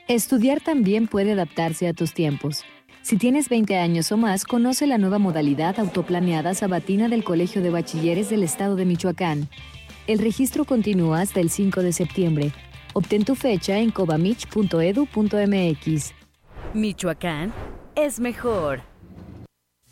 Estudiar también puede adaptarse a tus tiempos. Si tienes 20 años o más, conoce la nueva modalidad autoplaneada sabatina del Colegio de Bachilleres del Estado de Michoacán. El registro continúa hasta el 5 de septiembre. Obtén tu fecha en cobamich.edu.mx. Michoacán es mejor.